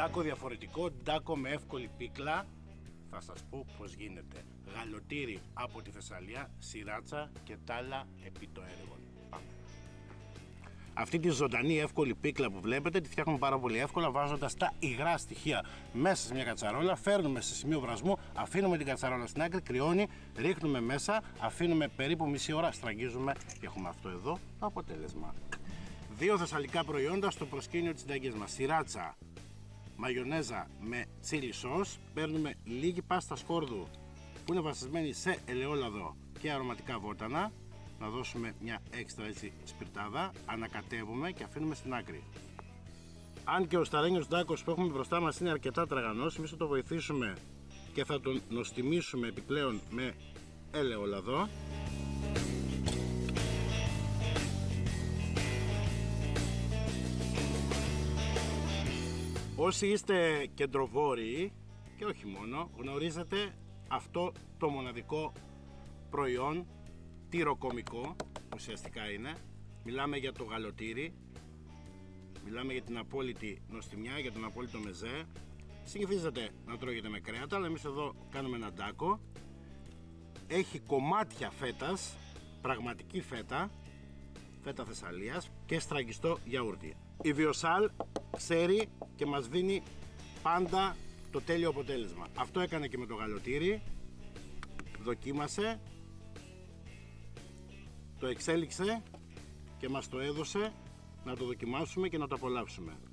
ντάκο διαφορετικό, ντάκο με εύκολη πίκλα. Θα σας πω πως γίνεται. Γαλοτήρι από τη Θεσσαλία, σιράτσα και τάλα επί το έργο. Πάμε. Αυτή τη ζωντανή εύκολη πίκλα που βλέπετε τη φτιάχνουμε πάρα πολύ εύκολα βάζοντας τα υγρά στοιχεία μέσα σε μια κατσαρόλα, φέρνουμε σε σημείο βρασμού, αφήνουμε την κατσαρόλα στην άκρη, κρυώνει, ρίχνουμε μέσα, αφήνουμε περίπου μισή ώρα, στραγγίζουμε και έχουμε αυτό εδώ το αποτέλεσμα. Δύο θεσσαλικά προϊόντα στο προσκήνιο της συνταγής μας. Σιράτσα, μαγιονέζα με τσίλι σος, παίρνουμε λίγη πάστα σκόρδου που είναι βασισμένη σε ελαιόλαδο και αρωματικά βότανα, να δώσουμε μια έξτρα έτσι σπιρτάδα, ανακατεύουμε και αφήνουμε στην άκρη. Αν και ο σταρένιος ντάκος που έχουμε μπροστά μας είναι αρκετά τραγανός, εμείς θα το βοηθήσουμε και θα τον νοστιμήσουμε επιπλέον με ελαιόλαδο. Όσοι είστε κεντροβόρειοι και όχι μόνο, γνωρίζετε αυτό το μοναδικό προϊόν τυροκομικό, ουσιαστικά είναι. Μιλάμε για το γαλοτήρι, μιλάμε για την απόλυτη νοστιμιά, για τον απόλυτο μεζέ. Συνηθίζεται να τρώγεται με κρέατα, αλλά εμείς εδώ κάνουμε ένα ντάκο. Έχει κομμάτια φέτας, πραγματική φέτα, φέτα Θεσσαλίας και στραγγιστό γιαούρτι. Η Βιοσάλ ξέρει και μας δίνει πάντα το τέλειο αποτέλεσμα. Αυτό έκανε και με το γαλοτήρι, δοκίμασε, το εξέλιξε και μας το έδωσε να το δοκιμάσουμε και να το απολαύσουμε.